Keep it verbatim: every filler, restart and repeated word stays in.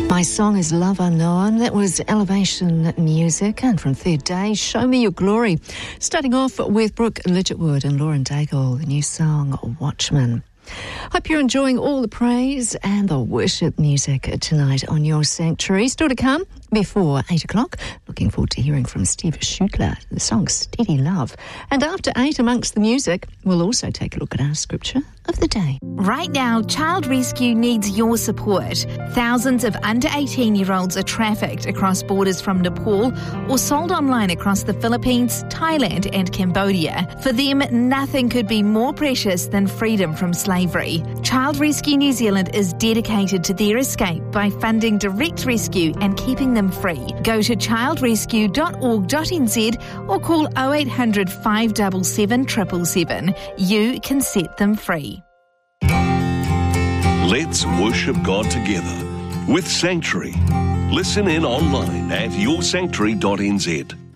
My song is Love Unknown. That was Elevation Music. And from Third Day, Show Me Your Glory. Starting off with Brooke Lidgetwood and Lauren Daigle, the new song Watchman. Hope you're enjoying all the praise and the worship music tonight on Your Sanctuary. Still to come before eight o'clock. Looking forward to hearing from Steve Schutler, the song Steady Love. And after eight, amongst the music, we'll also take a look at our scripture of the day. Right now, Child Rescue needs your support. Thousands of under eighteen-year-olds are trafficked across borders from Nepal or sold online across the Philippines, Thailand and Cambodia. For them, nothing could be more precious than freedom from slavery. Child Rescue New Zealand is dedicated to their escape by funding direct rescue and keeping them free. Go to child rescue dot org dot n z or call oh eight hundred, five seven seven, seven seven seven. You can set them free. Let's worship God together with Sanctuary. Listen in online at your sanctuary dot n z.